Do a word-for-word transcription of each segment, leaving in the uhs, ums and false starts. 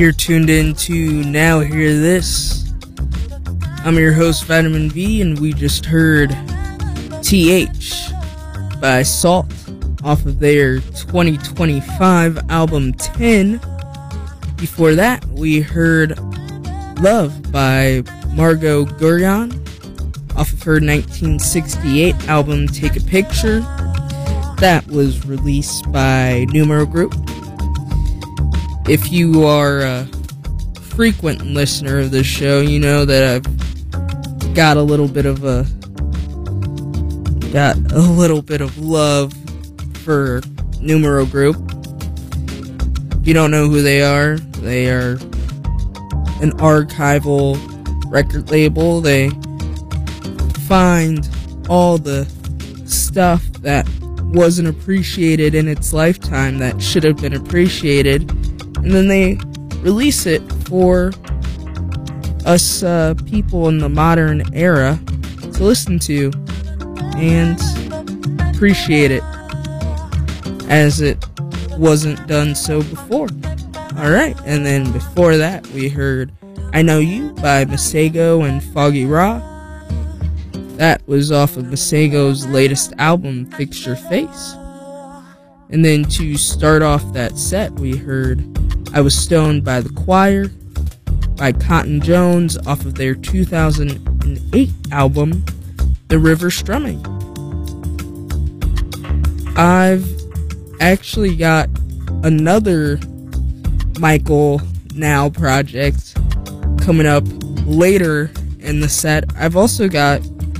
You're tuned in to Now Hear This. I'm your host, Vitamin V, and we just heard T H by Salt off of their twenty twenty-five album ten. Before that, we heard Love by Margot Guryan off of her nineteen sixty-eight album Take a Picture. That was released by Numero Group. If you are a frequent listener of this show, you know that I've got a little bit of a got a little bit of love for Numero Group. If you don't know who they are, they are an archival record label. They find all the stuff that wasn't appreciated in its lifetime that should have been appreciated, and then they release it for us uh, people in the modern era to listen to and appreciate it as it wasn't done so before. Alright, and then before that we heard I Know You by Masego and Foggy Raw. That was off of Masego's latest album, Fix Your Face. And then to start off that set, we heard I Was Stoned by the Choir by Cotton Jones off of their two thousand eight album, The River Strumming. I've actually got another Michael Now project coming up later in the set. I've also got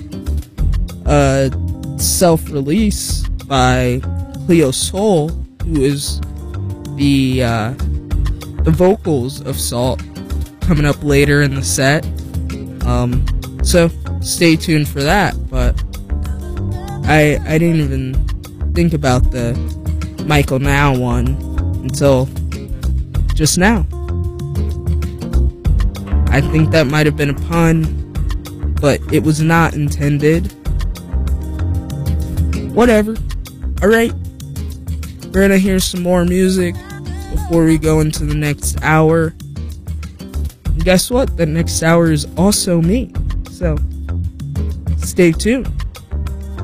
a self-release by Cleo Sol, who is the uh, the vocals of Salt, coming up later in the set. Um, so stay tuned for that. But I I didn't even think about the Michael Now one until just now. I think that might have been a pun, but it was not intended. Whatever. Alright. We're gonna hear some more music before we go into the next hour. And guess what? The next hour is also me. So, stay tuned.